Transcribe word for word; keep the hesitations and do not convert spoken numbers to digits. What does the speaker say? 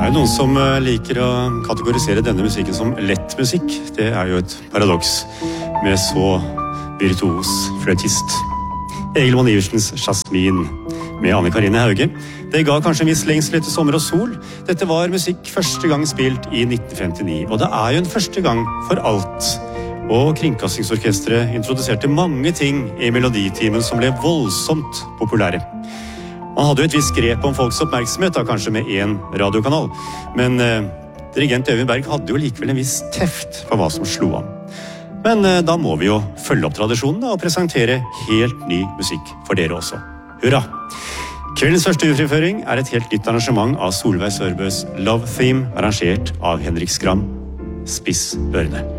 Det er noen som liker å kategorisere denne musikken som lett musikk. Det er jo et paradoks med så virtuos fløytist. Egil Monn Iversens Jasmin med Anne Karine Hauge. Det ga kanskje en viss lengsel etter sommer og sol. Dette var musikk første gang spilt i nitten femtini, og det er jo en første gang for alt. Og Kringkastingsorkestret introduserte mange ting i meloditimen som ble voldsomt populære. Man hadde jo et visst grep om folks oppmerksomhet, da kanskje med en radiokanal. Men eh, dirigent Øyvind Berg hadde jo likevel en viss teft på hva som slo an. Men eh, da må vi jo følge opp tradisjonen da, og presentere helt ny musikk for dere også. Hurra! Kveldens første urfriføring er et helt nytt arrangement av Solveig Sørbøs Love Theme, arrangert av Henrik Skram. Spiss ørene.